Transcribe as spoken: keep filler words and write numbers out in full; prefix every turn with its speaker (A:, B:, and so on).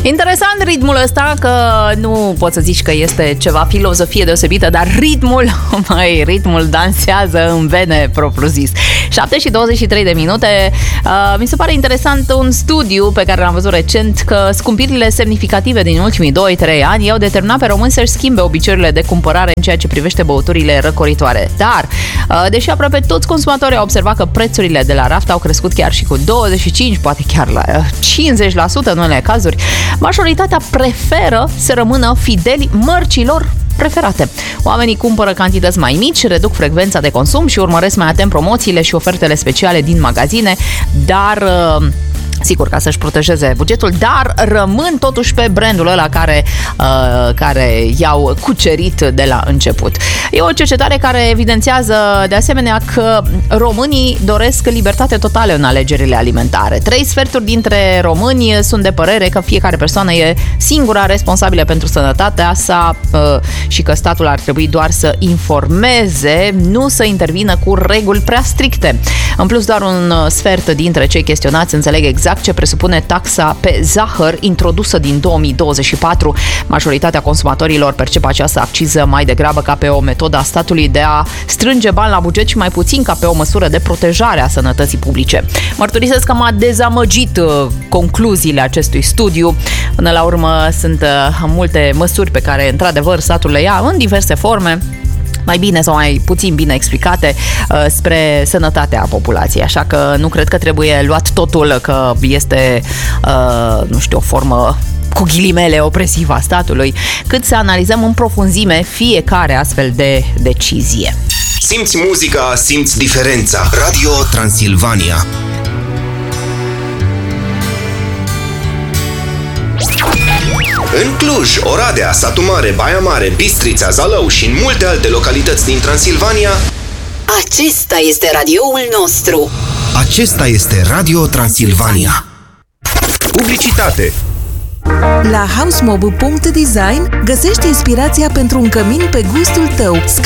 A: Interesant ritmul ăsta, că nu poți să zici că este ceva filozofie deosebită, dar ritmul, măi, ritmul dansează în vene, propriu zis. șapte și douăzeci și trei de minute. Uh, mi se pare interesant un studiu pe care l-am văzut recent, că scumpirile semnificative din ultimii doi trei ani i-au determinat pe români să-și schimbe obiceiurile de cumpărare în ceea ce privește băuturile răcoritoare. Dar, uh, deși aproape toți consumatorii au observat că prețurile de la raft au crescut chiar și cu douăzeci și cinci, poate chiar la cincizeci la sută în unele cazuri, majoritatea preferă să rămână fideli mărcilor preferate. Oamenii cumpără cantități mai mici, reduc frecvența de consum și urmăresc mai atent promoțiile și ofertele speciale din magazine, dar sigur, ca să-și protejeze bugetul, dar rămân totuși pe brandul ăla care, uh, care i-au cucerit de la început. E o cercetare care evidențiază de asemenea că românii doresc libertate totală în alegerile alimentare. Trei sferturi dintre români sunt de părere că fiecare persoană e singura responsabilă pentru sănătatea sa uh, și că statul ar trebui doar să informeze, nu să intervină cu reguli prea stricte. În plus, doar un sfert dintre cei chestionați înțeleg exact ce presupune taxa pe zahăr introdusă din două mii douăzeci și patru. Majoritatea consumatorilor percep această acciză mai degrabă ca pe o metodă a statului de a strânge bani la buget și mai puțin ca pe o măsură de protejare a sănătății publice. Mărturisesc că m-a dezamăgit concluziile acestui studiu. Până la urmă sunt multe măsuri pe care într-adevăr statul le ia în diverse forme, mai bine sau mai puțin bine explicate, uh, spre sănătatea populației. Așa că nu cred că trebuie luat totul că este, uh, nu știu, o formă cu ghilimele opresivă a statului, cât să analizăm în profunzime fiecare astfel de decizie.
B: Simți muzica, simți diferența. Radio Transilvania. În Cluj, Oradea, Satu Mare, Baia Mare, Bistrița, Zalău și în multe alte localități din Transilvania,
C: acesta este radioul nostru.
B: Acesta este Radio Transilvania. Publicitate.
D: La housemob punct design găsești inspirația pentru un cămin pe gustul tău.